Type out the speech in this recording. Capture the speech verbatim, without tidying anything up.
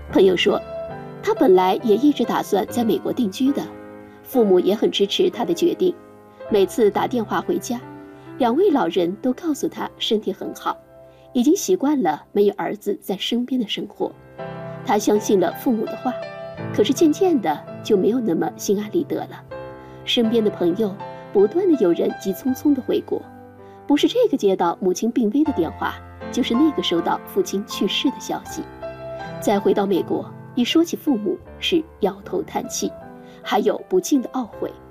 朋友说，他本来也一直打算在美国定居的，父母也很支持他的决定。每次打电话回家，两位老人都告诉他身体很好，已经习惯了没有儿子在身边的生活。他相信了父母的话，可是渐渐的就没有那么心安理得了。身边的朋友不断的有人急匆匆的回国，不是这个接到母亲病危的电话，就是那个收到父亲去世的消息。再回到美国，一说起父母是摇头叹气，还有不尽的懊悔